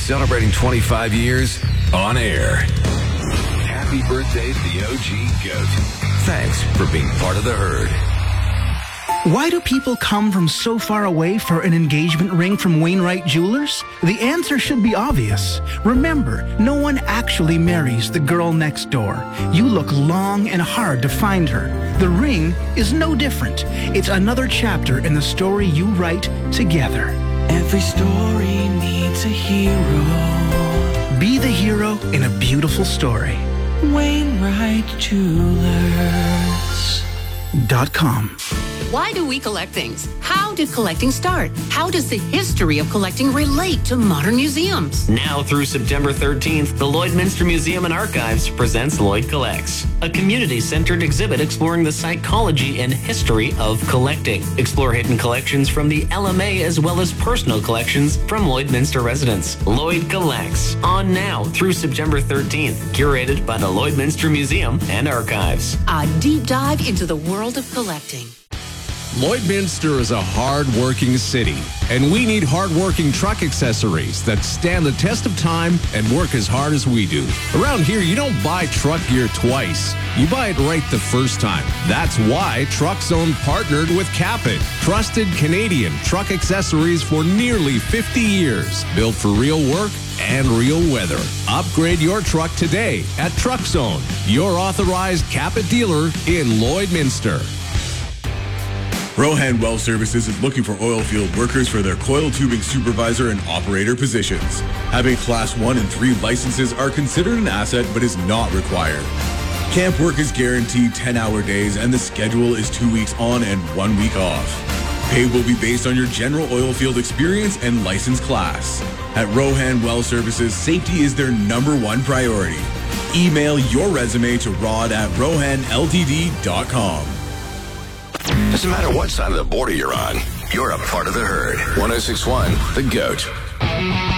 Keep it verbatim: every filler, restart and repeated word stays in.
celebrating twenty-five years on air. Happy birthday to the O G GOAT. Thanks for being part of the herd. Why do people come from so far away for an engagement ring from Wainwright Jewelers? The answer should be obvious. Remember, no one actually marries the girl next door. You look long and hard to find her. The ring is no different. It's another chapter in the story you write together. Every story needs a hero. Be the hero in a beautiful story. Wainwright Jewelers dot com. Why do we collect things? How did collecting start? How does the history of collecting relate to modern museums? Now through September thirteenth, the Lloydminster Museum and Archives presents Lloyd Collects, a community-centered exhibit exploring the psychology and history of collecting. Explore hidden collections from the L M A as well as personal collections from Lloydminster residents. Lloyd Collects, on now through September thirteenth, curated by the Lloydminster Museum and Archives. A deep dive into the world of collecting. Lloydminster is a hard-working city, and we need hard-working truck accessories that stand the test of time and work as hard as we do. Around here, you don't buy truck gear twice. You buy it right the first time. That's why Truck Zone partnered with Capit, trusted Canadian truck accessories for nearly fifty years, built for real work and real weather. Upgrade your truck today at Truck Zone, your authorized Capit dealer in Lloydminster. Rohan Well Services is looking for oil field workers for their coil tubing supervisor and operator positions. Having class one and three licenses are considered an asset but is not required. Camp work is guaranteed ten-hour days and the schedule is two weeks on and one week off. Pay will be based on your general oil field experience and license class. At Rohan Well Services, safety is their number one priority. Email your resume to rod at rohan l t d dot com. Doesn't matter what side of the border you're on, you're a part of the herd. one oh six point one, The GOAT.